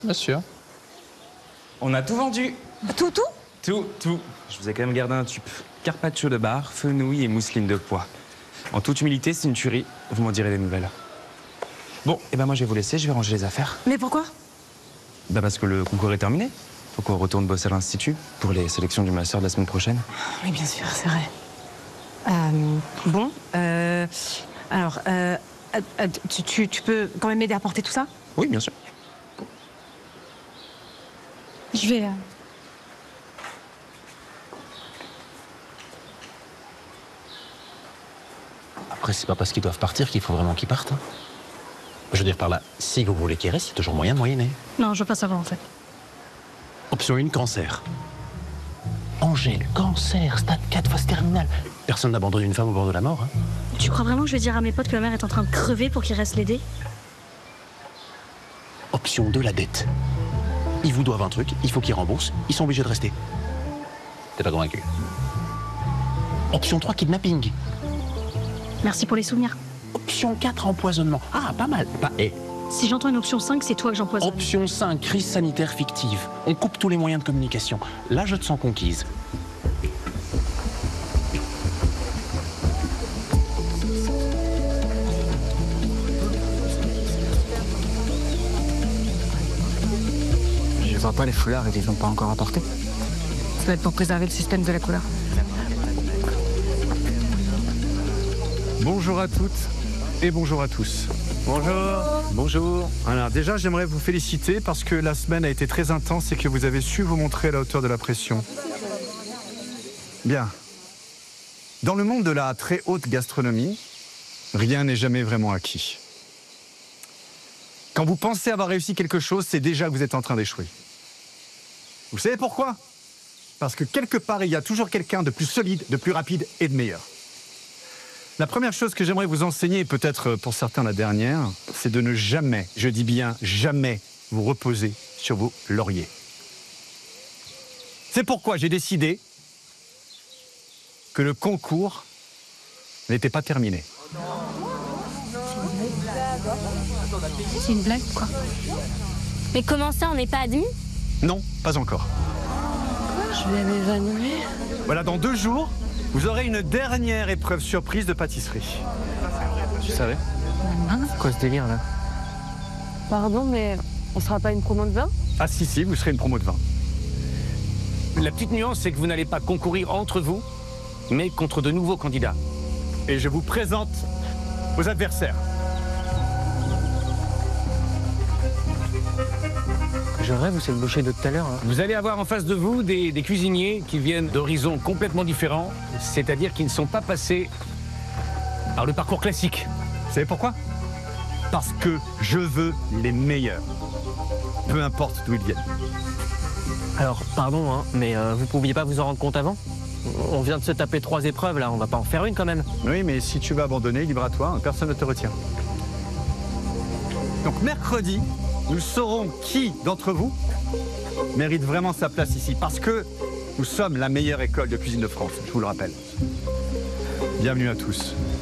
Bien sûr. On a tout vendu. Tout? Tout. Je vous ai quand même gardé un tube. Carpaccio de bar, fenouil et mousseline de pois. En toute humilité, c'est une tuerie. Vous m'en direz des nouvelles. Bon, et ben moi je vais vous laisser, je vais ranger les affaires. Mais pourquoi? Bah parce que le concours est terminé. Faut qu'on retourne bosser à l'Institut pour les sélections du master de la semaine prochaine. Oui, bien sûr, c'est vrai. Alors, tu peux quand même m'aider à porter tout ça? Oui, bien sûr. Je vais... Après, c'est pas parce qu'ils doivent partir qu'il faut vraiment qu'ils partent. Hein. Je veux dire par là, si vous voulez qu'ils restent, il y a toujours moyen de moyenner. Non, je veux pas savoir en fait. Option 1, cancer. Angèle, cancer, stade 4, phase terminale. Personne n'abandonne une femme au bord de la mort. Hein. Tu crois vraiment que je vais dire à mes potes que ma mère est en train de crever pour qu'ils restent l'aider? Option 2, la dette. Ils vous doivent un truc, il faut qu'ils remboursent, ils sont obligés de rester. T'es pas convaincu? Option 3, kidnapping. Merci pour les souvenirs. Option 4, empoisonnement. Ah, pas mal. Si j'entends une option 5, c'est toi que j'empoisonne. Option 5, crise sanitaire fictive. On coupe tous les moyens de communication. Là, je te sens conquise. Je vois pas les foulards, ils les ont pas encore apportés. Ça va être pour préserver le suspense de la couleur. Bonjour à toutes et bonjour à tous. Bonjour. Bonjour. Alors déjà, j'aimerais vous féliciter parce que la semaine a été très intense et que vous avez su vous montrer à la hauteur de la pression. Bien. Dans le monde de la très haute gastronomie, rien n'est jamais vraiment acquis. Quand vous pensez avoir réussi quelque chose, c'est déjà que vous êtes en train d'échouer. Vous savez pourquoi? Parce que quelque part, il y a toujours quelqu'un de plus solide, de plus rapide et de meilleur. La première chose que j'aimerais vous enseigner, et peut-être pour certains la dernière, c'est de ne jamais, je dis bien jamais, vous reposer sur vos lauriers. C'est pourquoi j'ai décidé que le concours n'était pas terminé. C'est une blague, quoi. Mais comment ça, on n'est pas admis? Non, pas encore. Je vais m'évanouir. Voilà, dans 2 jours, vous aurez une dernière épreuve surprise de pâtisserie. Tu savais? Mince. Quoi ce délire là? Pardon, mais on sera pas une promo de vin? Ah si, vous serez une promo de vin. La petite nuance, c'est que vous n'allez pas concourir entre vous, mais contre de nouveaux candidats. Et je vous présente vos adversaires. Je rêve ou c'est le boucher de tout à l'heure là? Vous allez avoir en face de vous des cuisiniers qui viennent d'horizons complètement différents, c'est-à-dire qui ne sont pas passés par le parcours classique. Vous savez pourquoi? Parce que je veux les meilleurs. Peu importe d'où ils viennent. Alors, pardon, hein, mais vous pouviez pas vous en rendre compte avant? On vient de se taper 3 épreuves là, on va pas en faire une quand même. Oui, mais si tu veux abandonner, libre à toi, personne ne te retient. Donc mercredi, nous saurons qui d'entre vous mérite vraiment sa place ici. Parce que nous sommes la meilleure école de cuisine de France, je vous le rappelle. Bienvenue à tous.